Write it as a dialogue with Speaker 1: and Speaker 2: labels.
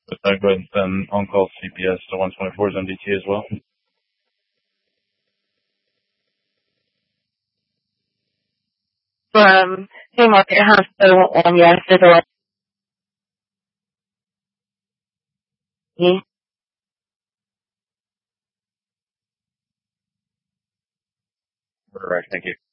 Speaker 1: But go ahead and send on-call CPS to 124's MDT as well.
Speaker 2: From Haymarket Hospital, yes, it'll be.
Speaker 1: Correct. Thank you.